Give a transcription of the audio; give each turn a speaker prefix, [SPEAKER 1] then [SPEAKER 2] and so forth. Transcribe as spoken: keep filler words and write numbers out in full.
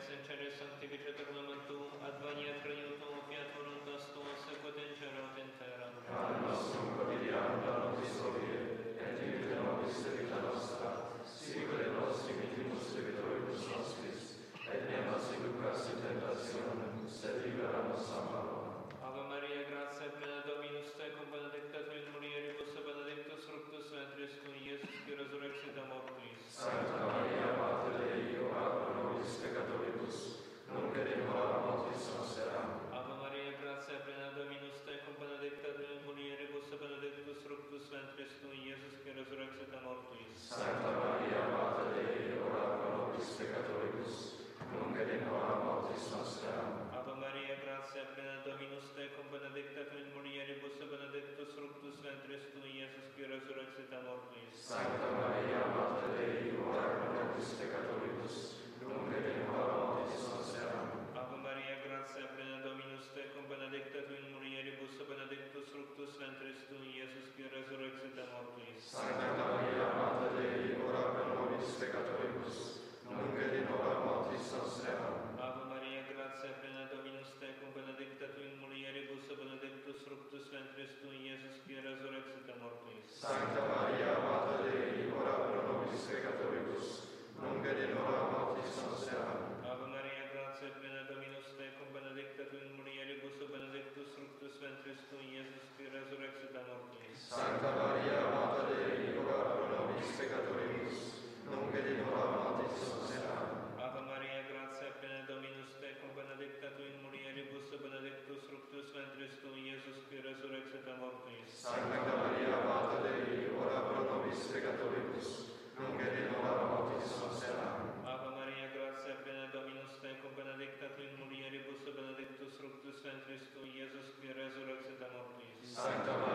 [SPEAKER 1] sincere sanctificator nomen tuum, advania creditum fiat voluntas tua, sequat in cielo et in terra.
[SPEAKER 2] Panem nostrum quotidianum da nobis hodie, et dimitte nobis debita nostra, sicut et nos dimittimus debitoribus nostris, et ne nos inducas in tentationem, sed libera nos a malo.
[SPEAKER 1] Ave Maria, gratia plena Dominus tecum, benedicta tu in mulieribus, et benedictus fructus ventris tui, Iesus, qui resurrexit a mortuis.
[SPEAKER 2] Sancta Maria, Mater Dei, ora pro nobis peccatoribus, nunc et in hora mortis nostra.
[SPEAKER 1] Ave Maria, gratia plena Dominus tecum, benedicta tu in mulieribus, et benedictus fructus ventris tui, Iesus, qui resurrexit a mortuis.
[SPEAKER 2] Sancta Maria, Mater Dei, ora pro nobis peccatoribus, nunc et in hora mortis nostra.
[SPEAKER 1] Ave Maria, gratia plena Dominus tecum, benedicta tu in mulieribus, et benedictus fructus ventris tui, Iesus, qui resurrexit a mortuis.
[SPEAKER 2] Sancta Maria, Mater Dei, ora pro nobis peccatoribus, nunc et in hora mortis nostra.
[SPEAKER 1] Ave Maria, gratia plena Dominus tecum, benedicta tu in mulieribus, et benedictus fructus ventris tui, Iesus, qui resurrexit a mortuis.
[SPEAKER 2] Sancta Maria, Mater Dei, ora pro nobis peccatoribus, nunc et in hora mortis nostra.
[SPEAKER 1] Ave Maria, gratia plena Dominus tecum, benedicta tu in mulieribus, et benedictus fructus ventris tui, Iesus, qui resurrexit a mortuis.
[SPEAKER 2] Sancta Maria, Mater Dei, ora pro nobis peccatoribus, nunc et in hora mortis nostra.
[SPEAKER 1] Ave Maria, gratia plena Dominus tecum, benedicta tu in mulieribus, et benedictus fructus ventris tui, Iesus, qui resurrexit a mortuis.
[SPEAKER 2] Sancta Maria, Mater Dei, ora pro nobis peccatoribus, nunc et in hora mortis nostra.
[SPEAKER 1] Ave Maria, gratia plena Dominus tecum, benedicta tu in mulieribus, et benedictus fructus ventris tui, Iesus, qui resurrexit a mortuis.
[SPEAKER 2] Sancta Maria, Mater Dei, ora pro nobis peccatoribus, nunc et in hora mortis nostra.
[SPEAKER 1] Ave Maria, gratia plena Dominus tecum, benedicta tu in mulieribus, et benedictus fructus ventris tui, Iesus, qui resurrexit a mortuis.
[SPEAKER 2] Sancta